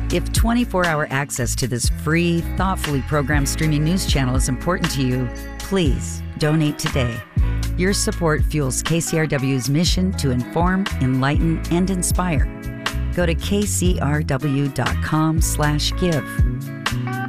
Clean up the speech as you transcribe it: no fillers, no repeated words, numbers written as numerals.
If 24-hour access to this free, thoughtfully programmed streaming news channel is important to you, please donate today. Your support fuels KCRW's mission to inform, enlighten, and inspire. Go to kcrw.com/give.